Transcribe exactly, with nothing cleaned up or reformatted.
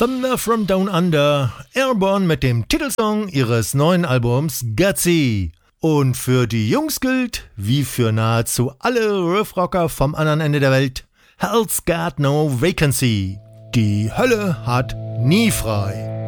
Thunder from Down Under, Airborne mit dem Titelsong ihres neuen Albums Gutsy. Und für die Jungs gilt, wie für nahezu alle Riffrocker vom anderen Ende der Welt, Hell's got no vacancy. Die Hölle hat nie frei.